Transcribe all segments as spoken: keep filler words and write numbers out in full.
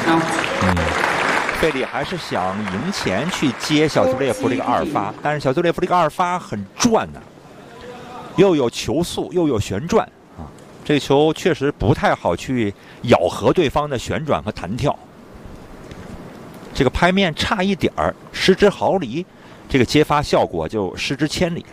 嗯，费里还是想赢钱去接小兹列夫这个二发，但是小兹列夫这个二发很转呢、啊，又有球速又有旋转啊，这个球确实不太好去咬合对方的旋转和弹跳。这个拍面差一点儿，失之毫厘，这个接发效果就失之千里。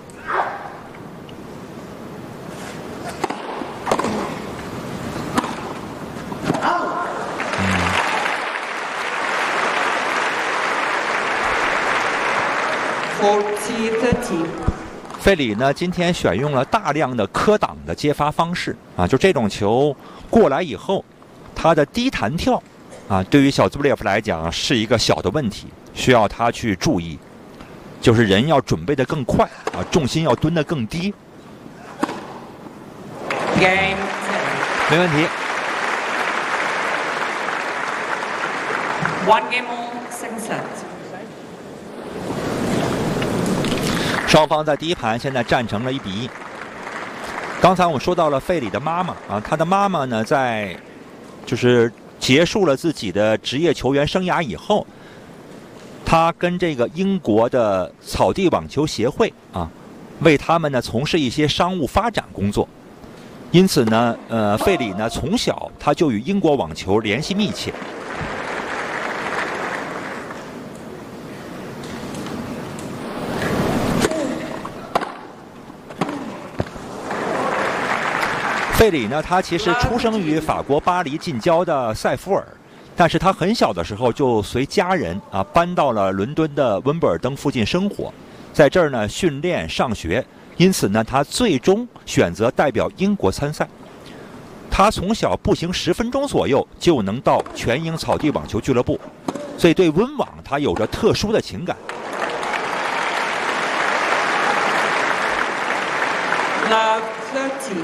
费里呢，今天选用了大量的科档的接发方式啊，就这种球过来以后，他的低弹跳啊，对于小兹布列夫来讲是一个小的问题，需要他去注意，就是人要准备的更快啊，重心要蹲得更低。 Game 没问题。 One game all, second set. 双方在第一盘现在战成了一比一。刚才我说到了费里的妈妈啊，他的妈妈呢，在就是结束了自己的职业球员生涯以后，他跟这个英国的草地网球协会啊，为他们呢从事一些商务发展工作。因此呢，呃，费里呢从小他就与英国网球联系密切。费里呢，他其实出生于法国巴黎近郊的塞夫尔，但是他很小的时候就随家人啊搬到了伦敦的温布尔登附近生活，在这儿呢训练上学，因此呢他最终选择代表英国参赛。他从小步行十分钟左右就能到全英草地网球俱乐部，所以对温网他有着特殊的情感。 Love thirty.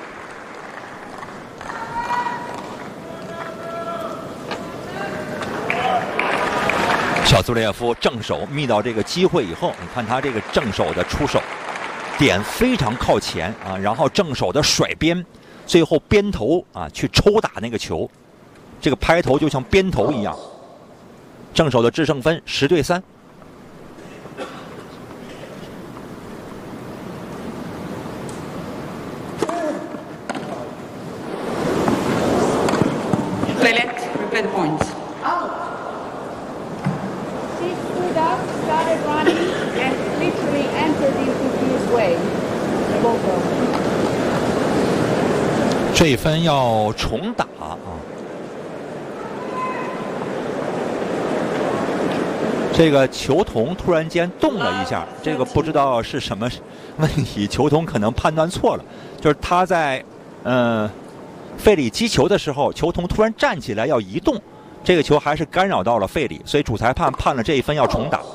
小兹列夫正手觅到这个机会以后，你看他这个正手的出手点非常靠前啊，然后正手的甩边，最后边头啊去抽打那个球，这个拍头就像边头一样。正手的制胜分十对三。 Play let, replay the points. Started running and literally entered into his way. 这一分要重打啊！这个球童突然间动了一下，这个不知道是什么问题，球童可能判断错了，就是他在呃费里击球的时候，球童突然站起来要移动，这个球还是干扰到了费里，所以主裁判判了这一分要重打。